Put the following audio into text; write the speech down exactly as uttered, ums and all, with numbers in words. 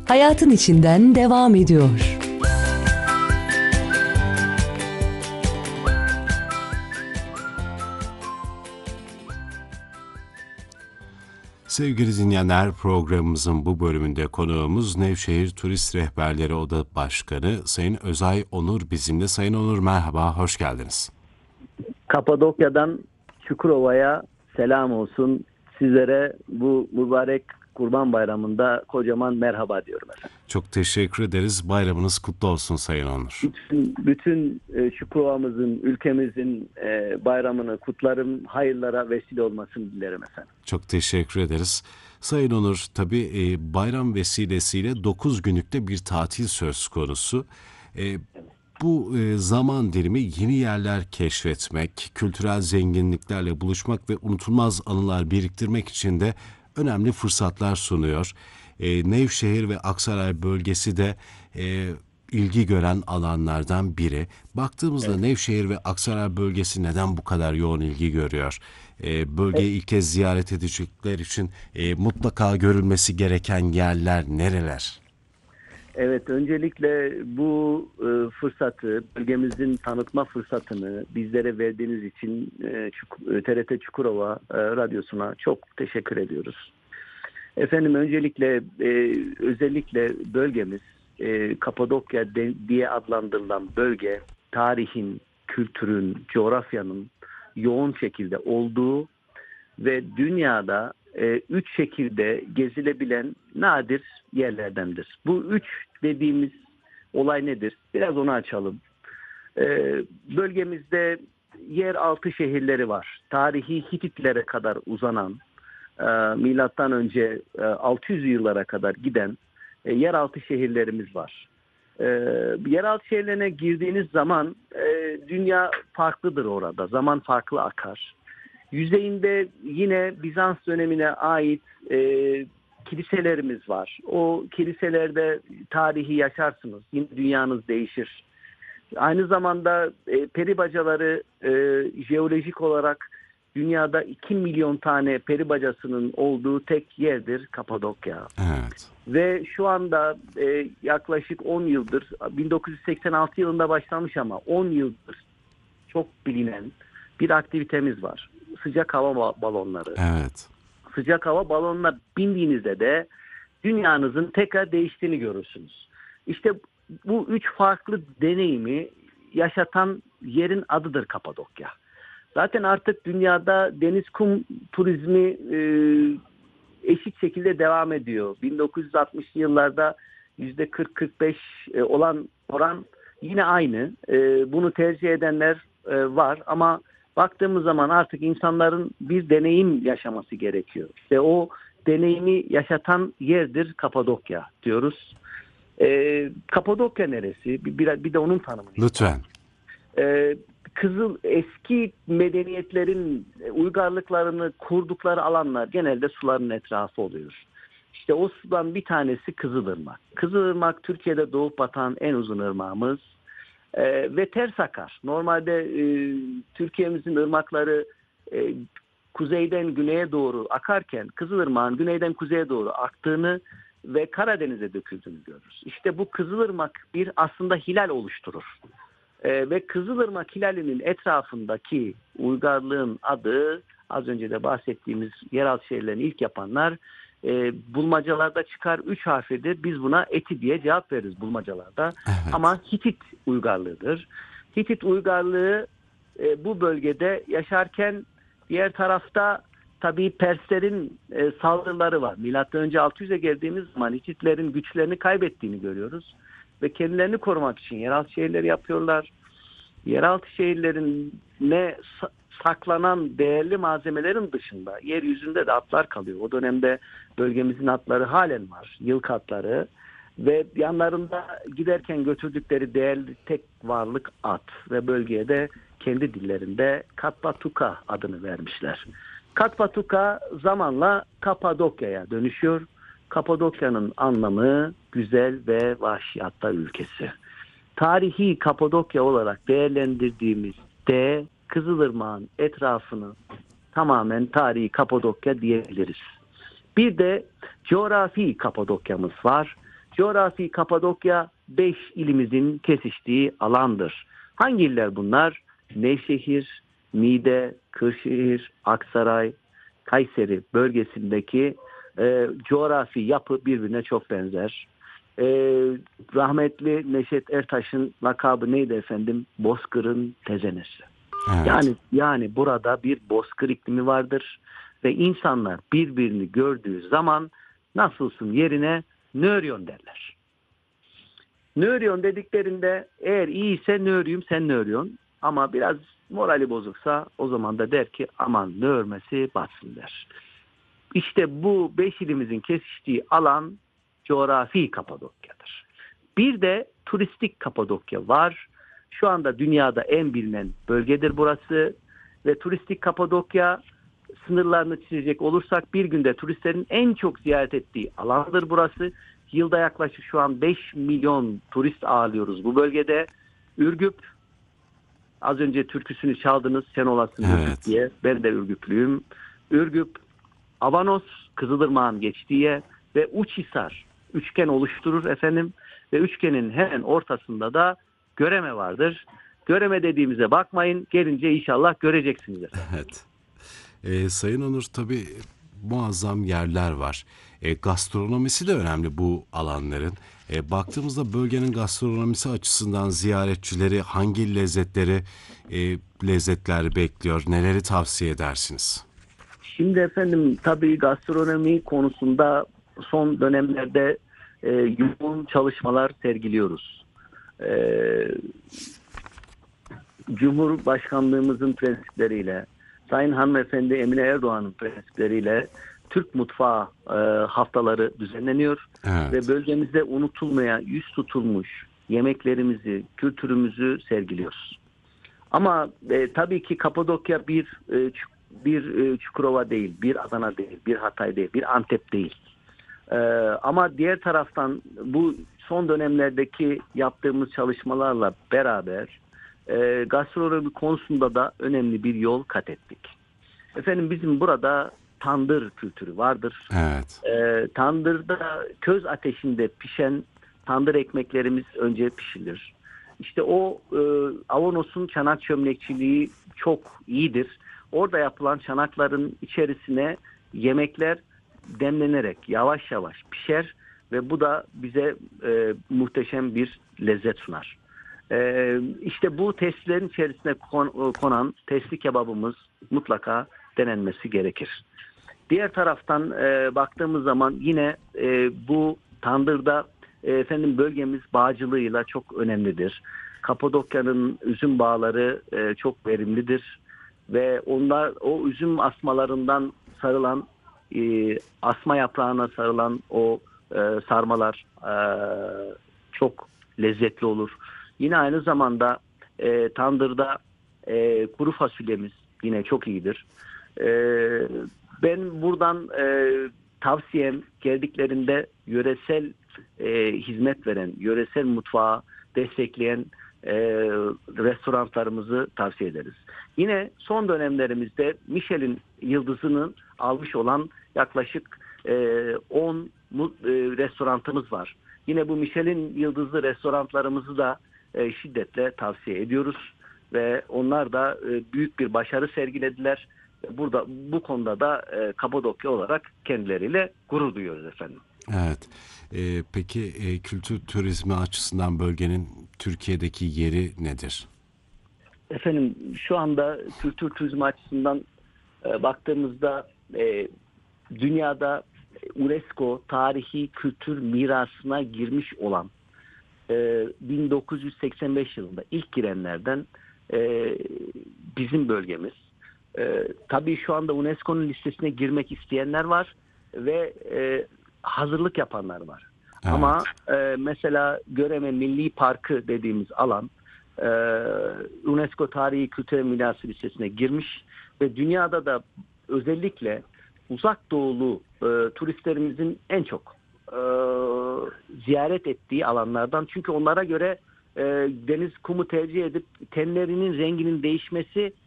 hayatın içinden devam ediyor. Sevgili dinleyenler, programımızın bu bölümünde konuğumuz Nevşehir Turist Rehberleri Oda Başkanı Sayın Özay Onur bizimle. Sayın Onur, merhaba, hoş geldiniz. Kapadokya'dan Çukurova'ya selam olsun. Sizlere bu mübarek Kurban Bayramı'nda kocaman merhaba diyorum efendim. Çok teşekkür ederiz. Bayramınız kutlu olsun Sayın Onur. Bütün, bütün Çukurova'mızın, ülkemizin bayramını kutlarım. Hayırlara vesile olmasını dilerim efendim. Çok teşekkür ederiz. Sayın Onur, tabii bayram vesilesiyle dokuz günlükte bir tatil söz konusu. Bu zaman dilimi yeni yerler keşfetmek, kültürel zenginliklerle buluşmak ve unutulmaz anılar biriktirmek için de önemli fırsatlar sunuyor. E, Nevşehir ve Aksaray bölgesi de e, ilgi gören alanlardan biri. Baktığımızda evet. Nevşehir ve Aksaray bölgesi neden bu kadar yoğun ilgi görüyor? E, bölgeyi evet. ilk kez ziyaret edecekler için e, mutlaka görülmesi gereken yerler nereler? Evet, öncelikle bu e, fırsatı, bölgemizin tanıtma fırsatını bizlere verdiğiniz için e, Çuk- T R T Çukurova e, Radyosu'na çok teşekkür ediyoruz. Efendim, öncelikle e, özellikle bölgemiz e, Kapadokya de, diye adlandırılan bölge, tarihin, kültürün, coğrafyanın yoğun şekilde olduğu ve dünyada e, üç şekilde gezilebilen nadir yerlerdendir. Bu üç dediğimiz olay nedir? Biraz onu açalım. E, bölgemizde yeraltı şehirleri var. Tarihi Hititlere kadar uzanan, e, milattan önce e, altı yüz yıllara kadar giden e, yeraltı şehirlerimiz var. E, yeraltı şehirlerine girdiğiniz zaman e, dünya farklıdır orada. Zaman farklı akar. Yüzeyinde yine Bizans dönemine ait e, kiliselerimiz var. O kiliselerde tarihi yaşarsınız. Yine dünyanız değişir. Aynı zamanda e, peri bacaları e, jeolojik olarak dünyada iki milyon tane peri bacasının olduğu tek yerdir Kapadokya. Evet. Ve şu anda e, yaklaşık on yıldır, bin dokuz yüz seksen altı yılında başlamış ama on yıldır çok bilinen bir aktivitemiz var. Sıcak hava balonları. Evet. Sıcak hava balonuna bindiğinizde de dünyanızın tekrar değiştiğini görürsünüz. İşte bu üç farklı deneyimi yaşatan yerin adıdır Kapadokya. Zaten artık dünyada deniz kum turizmi e, eşit şekilde devam ediyor. bin dokuz yüz altmışlı yıllarda yüzde kırk kırk beş olan oran yine aynı. E, bunu tercih edenler e, var ama baktığımız zaman artık insanların bir deneyim yaşaması gerekiyor. İşte o deneyimi yaşatan yerdir Kapadokya diyoruz. Ee, Kapadokya neresi? Bir, bir de onun tanımını. Lütfen. Ee, Kızıl eski medeniyetlerin uygarlıklarını kurdukları alanlar genelde suların etrafı oluyor. İşte o sudan bir tanesi Kızılırmak. Kızılırmak Türkiye'de doğup batan en uzun ırmağımız. Ee, ve ters akar. Normalde e, Türkiye'mizin ırmakları e, kuzeyden güneye doğru akarken Kızılırmak'ın güneyden kuzeye doğru aktığını ve Karadeniz'e döküldüğünü görürüz. İşte bu Kızılırmak bir aslında hilal oluşturur. E, ve Kızılırmak hilalinin etrafındaki uygarlığın adı, az önce de bahsettiğimiz yeraltı şehirlerini ilk yapanlar, E, bulmacalarda çıkar, üç harflidir. Biz buna Eti diye cevap veririz bulmacalarda. Evet. Ama Hitit uygarlığıdır. Hitit uygarlığı e, bu bölgede yaşarken diğer tarafta tabii Perslerin e, saldırıları var. Milattan önce altı yüze geldiğimiz zaman Hititlerin güçlerini kaybettiğini görüyoruz. Ve kendilerini korumak için yeraltı şehirleri yapıyorlar. Yeraltı şehirlerine saklanan değerli malzemelerin dışında yeryüzünde de atlar kalıyor. O dönemde bölgemizin atları halen var. Yılkı atları ve yanlarında giderken götürdükleri değerli tek varlık at ve bölgeye de kendi dillerinde Katpatuka adını vermişler. Katpatuka zamanla Kapadokya'ya dönüşüyor. Kapadokya'nın anlamı güzel ve vahşi atlar ülkesi. Tarihi Kapadokya olarak değerlendirdiğimiz de Kızılırmak'ın etrafını tamamen tarihi Kapadokya diyebiliriz. Bir de coğrafi Kapadokya'mız var. Coğrafi Kapadokya beş ilimizin kesiştiği alandır. Hangi iller bunlar? Nevşehir, Niğde, Kırşehir, Aksaray, Kayseri bölgesindeki e, coğrafi yapı birbirine çok benzer. E, rahmetli Neşet Ertaş'ın lakabı neydi efendim? Bozkır'ın tezenesi. Evet. Yani yani burada bir bozkır iklimi vardır ve insanlar birbirini gördüğü zaman nasılsın yerine nöryon derler. Nöryon dediklerinde eğer iyiyse nöryum sen nöryon, ama biraz morali bozuksa o zaman da der ki aman nörmesi batsın der. İşte bu beş ilimizin kesiştiği alan coğrafi Kapadokya'dır. Bir de turistik Kapadokya var. Şu anda dünyada en bilinen bölgedir burası ve turistik Kapadokya sınırlarını çizecek olursak bir günde turistlerin en çok ziyaret ettiği alandır burası. Yılda yaklaşık şu an beş milyon turist ağırlıyoruz bu bölgede. Ürgüp, az önce türküsünü çaldınız, sen olasın Evet. Ürgüp diye. Ben de Ürgüplüyüm. Ürgüp, Avanos, Kızılırmak'ın geçtiği yer ve Uçhisar üçgen oluşturur efendim. Ve üçgenin hemen ortasında da Göreme vardır. Göreme dediğimize bakmayın. Gelince inşallah göreceksiniz efendim. Evet. Ee, Sayın Onur, tabii muazzam yerler var. E, gastronomisi de önemli bu alanların. E, baktığımızda bölgenin gastronomisi açısından ziyaretçileri hangi lezzetleri, e, lezzetler bekliyor? Neleri tavsiye edersiniz? Şimdi efendim tabii gastronomi konusunda son dönemlerde e, yoğun çalışmalar sergiliyoruz. E, Cumhurbaşkanlığımızın prensipleriyle, Sayın Hanımefendi Emine Erdoğan'ın prensipleriyle Türk mutfağı e, haftaları düzenleniyor. Evet. Ve bölgemizde unutulmaya yüz tutulmuş yemeklerimizi, kültürümüzü sergiliyoruz. Ama e, tabii ki Kapadokya bir e, bir e, Çukurova değil, bir Adana değil, bir Hatay değil, bir Antep değil. E, ama diğer taraftan bu son dönemlerdeki yaptığımız çalışmalarla beraber e, gastronomi konusunda da önemli bir yol kat ettik. Efendim bizim burada tandır kültürü vardır. Evet. E, tandırda köz ateşinde pişen tandır ekmeklerimiz önce pişirilir. İşte o e, Avanos'un çanak çömlekçiliği çok iyidir. Orada yapılan çanakların içerisine yemekler demlenerek yavaş yavaş pişer ve bu da bize e, muhteşem bir lezzet sunar. E, işte bu testilerin içerisine kon, konan testi kebabımız mutlaka denenmesi gerekir. Diğer taraftan e, baktığımız zaman yine e, bu tandırda e, efendim bölgemiz bağcılığıyla çok önemlidir. Kapadokya'nın üzüm bağları e, çok verimlidir ve onlar o üzüm asmalarından sarılan e, asma yaprağına sarılan o e, sarmalar e, çok lezzetli olur. Yine aynı zamanda e, tandırda e, kuru fasulyemiz yine çok iyidir. E, ben buradan e, tavsiyem geldiklerinde yöresel e, hizmet veren, yöresel mutfağı destekleyen e, restoranlarımızı tavsiye ederiz. Yine son dönemlerimizde Michelin yıldızını almış olan yaklaşık e, on e, restoranımız var. Yine bu Michelin yıldızlı restoranlarımızı da e, şiddetle tavsiye ediyoruz ve onlar da e, büyük bir başarı sergilediler. Burada bu konuda da e, Kapadokya olarak kendileriyle gurur duyuyoruz efendim. Evet. Ee, peki e, kültür turizmi açısından bölgenin Türkiye'deki yeri nedir? Efendim şu anda kültür turizmi açısından e, baktığımızda e, dünyada UNESCO tarihi kültür mirasına girmiş olan e, bin dokuz yüz seksen beş yılında ilk girenlerden e, bizim bölgemiz. E, tabii şu anda UNESCO'nun listesine girmek isteyenler var ve e, hazırlık yapanlar var. Evet. Ama e, mesela Göreme Milli Parkı dediğimiz alan e, UNESCO Tarihi Kültür Mirası listesine girmiş ve dünyada da özellikle uzak doğulu e, turistlerimizin en çok e, ziyaret ettiği alanlardan. Çünkü onlara göre e, deniz kumu tercih edip tenlerinin renginin değişmesi